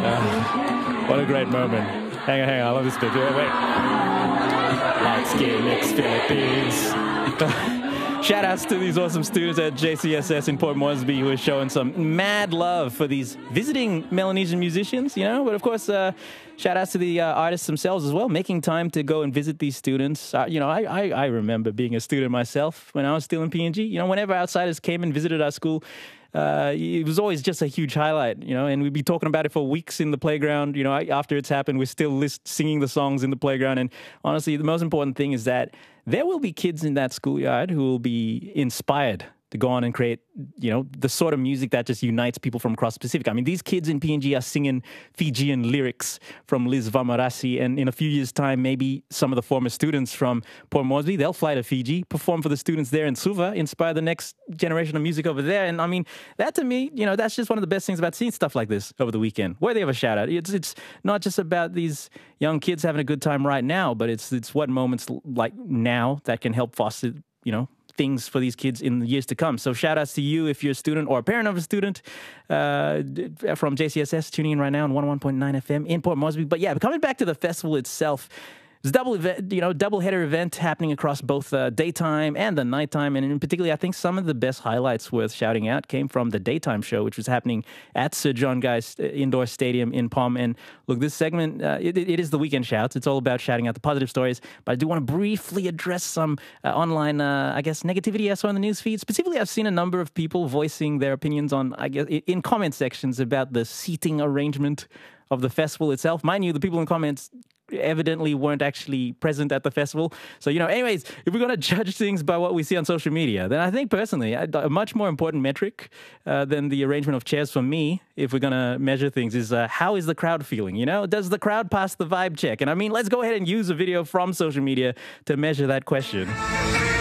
What a great moment. Hang on, I love this bit. Wait. Light skin, ex-Philippines. Shout outs to these awesome students at JCSS in Port Moresby who are showing some mad love for these visiting Melanesian musicians, you know. But of course, shout outs to the artists themselves as well, making time to go and visit these students. I remember being a student myself when I was still in PNG. You know, whenever outsiders came and visited our school, it was always just a huge highlight, you know, and we'd be talking about it for weeks in the playground. You know, after it's happened, we're still singing the songs in the playground. And honestly, the most important thing is that there will be kids in that schoolyard who will be inspired to go on and create, you know, the sort of music that just unites people from across the Pacific. I mean, these kids in PNG are singing Fijian lyrics from Liz Vamarasi, and in a few years' time, maybe some of the former students from Port Moresby, they'll fly to Fiji, perform for the students there in Suva, inspire the next generation of music over there. And I mean, that to me, you know, that's just one of the best things about seeing stuff like this over the weekend. Worthy of a shout out. It's not just about these young kids having a good time right now, but it's what moments like now that can help foster, you know, things for these kids in the years to come. So shout outs to you if you're a student or a parent of a student from JCSS tuning in right now on 101.9 FM in Port Moresby. But yeah, coming back to the festival itself, it's a double event, you know, double header event happening across both daytime and the nighttime. And in particular, I think some of the best highlights worth shouting out came from the daytime show, which was happening at Sir John Guy's Indoor Stadium in POM. And look, this segment, it is the weekend shouts. It's all about shouting out the positive stories. But I do want to briefly address some online, I guess, negativity I saw in the news feed. Specifically, I've seen a number of people voicing their opinions on, I guess, in comment sections about the seating arrangement of the festival itself. Mind you, the people in comments evidently weren't actually present at the festival. So, you know, anyways, if we're going to judge things by what we see on social media, then I think personally, a much more important metric than the arrangement of chairs for me, if we're going to measure things, is how is the crowd feeling? You know, does the crowd pass the vibe check? And I mean, let's go ahead and use a video from social media to measure that question.